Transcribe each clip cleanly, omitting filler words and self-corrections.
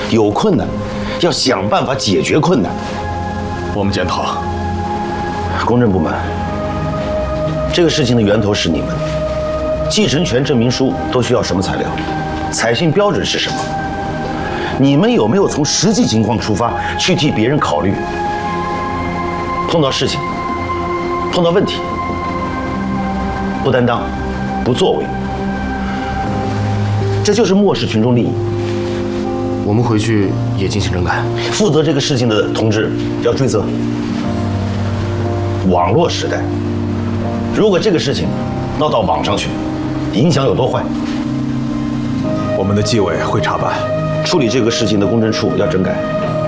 有困难，要想办法解决困难。 我们检讨。 公证部门，这个事情的源头是你们。继承权证明书都需要什么材料？采信标准是什么？你们有没有从实际情况出发去替别人考虑？碰到事情，碰到问题，不担当，不作为，这就是漠视群众利益。 我们回去也进行整改。 负责这个事情的同志要追责。网络时代，如果这个事情闹到网上去，影响有多坏？ 我们的纪委会查办。 处理这个事情的公证处要整改。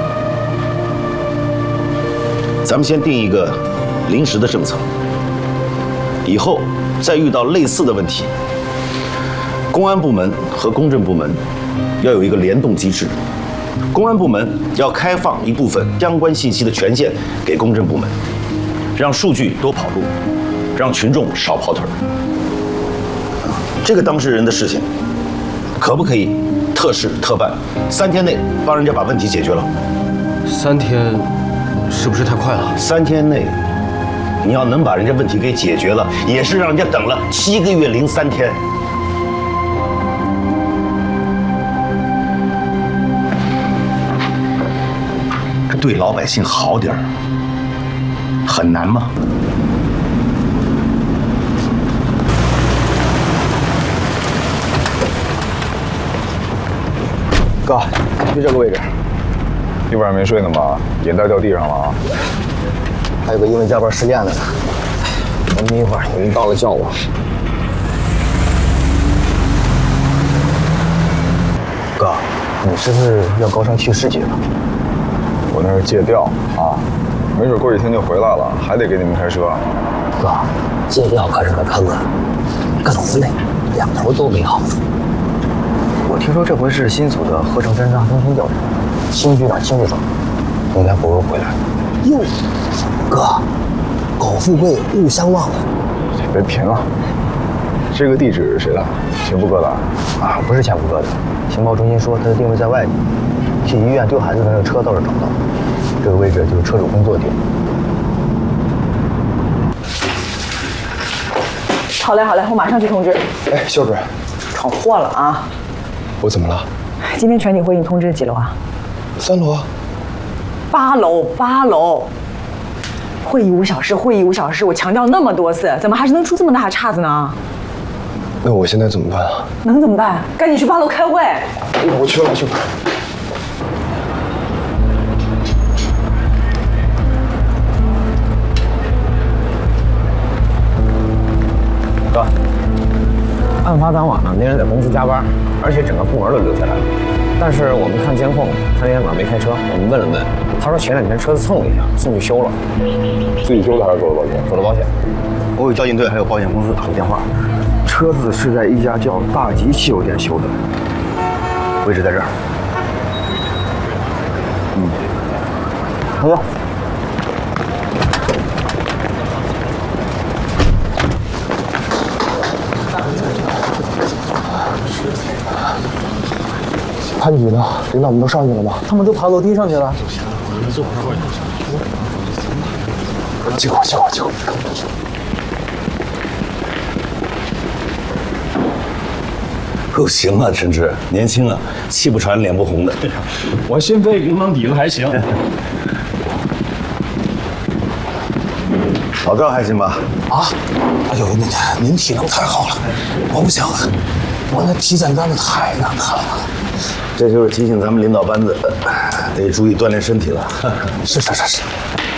咱们先定一个临时的政策，以后再遇到类似的问题，公安部门和公证部门要有一个联动机制。公安部门要开放一部分相关信息的权限给公证部门，让数据多跑路，让群众少跑腿儿。这个当事人的事情，可不可以特事特办？3天内帮人家把问题解决了。 3天，是不是太快了 ？3天内，你要能把人家问题给解决了，也是让人家等了7个月零3天。这对老百姓好点儿，很难吗？ 哥，就这个位置。 一晚上没睡呢吗？眼袋掉地上了啊！ 还有个因为加班失恋的呢。等你一会儿，有人到了叫我。哥，你是不是要高烧去世去了？ 我那是借调啊，没准过几天就回来了，还得给你们开车。 哥，借调可是个坑啊，各种累，两头都没好处。我听说这回是新组的合成侦查中心调查，新局长亲自走，应该不会回来。哟，哥，苟富贵勿相忘啊！ 别贫了。这个地址是谁的？钱不哥的？ 啊，不是钱不哥的。情报中心说他的定位在外地，去医院丢孩子的那个车倒是找到了，这个位置就是车主工作地。 好嘞，好嘞，我马上去通知。 哎，肖主任， 闯祸了啊！ 我怎么了？ 今天全体会议通知几楼啊 ？3楼啊。 8楼，8楼。会议5小时，会议5小时，我强调那么多次，怎么还是能出这么大的岔子呢？ 那我现在怎么办啊？ 能怎么办？赶紧去8楼开会。 我去了，去了。哥，案发当晚呢，那人在公司加班，而且整个部门都留下来了。但是我们看监控，他那天晚上没开车。我们问了问，他说前2天车子蹭了一下，送去修了。 自己修的还是做的保险？ 做的保险。我有交警队还有保险公司打过电话，车子是在一家叫大吉汽油店修的，位置在这儿。好的。潘局呢？领导们都上去了吗？他们都爬楼梯上去了。借口。 不行啊，陈志，年轻啊，气不喘，脸不红的。 我心肺功能底子还行。 老赵还行吧？ 啊？哎呦，您体能太好了，我不行了，我那体检单子太难看了。 这就是提醒咱们领导班子得注意锻炼身体了。 是。